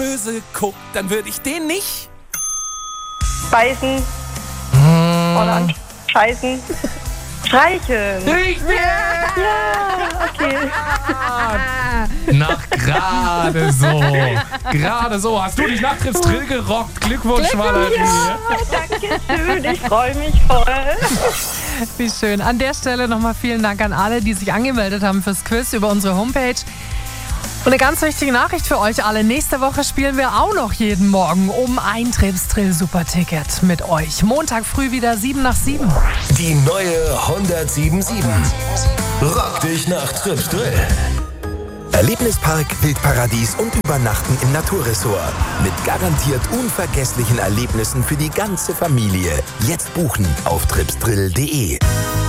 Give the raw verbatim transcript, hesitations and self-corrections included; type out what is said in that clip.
böse guckt, dann würde ich den nicht... Beißen. Hm. Oder scheißen. Streicheln. Richtig! Ja, okay. Nach gerade so. Gerade so. Hast du dich nach Trips Drill gerockt? Glückwunsch, Valerie. Ja, danke schön. Ich freue mich voll. Wie schön. An der Stelle nochmal vielen Dank an alle, die sich angemeldet haben fürs Quiz über unsere Homepage. Und eine ganz wichtige Nachricht für euch alle. Nächste Woche spielen wir auch noch jeden Morgen um ein Trips Drill Superticket mit euch. Montag früh wieder sieben nach sieben. Die neue hundertsieben sieben. Rock dich nach Trips Drill. Erlebnispark, Wildparadies und Übernachten im Naturressort. Mit garantiert unvergesslichen Erlebnissen für die ganze Familie. Jetzt buchen auf tripsdrill punkt de.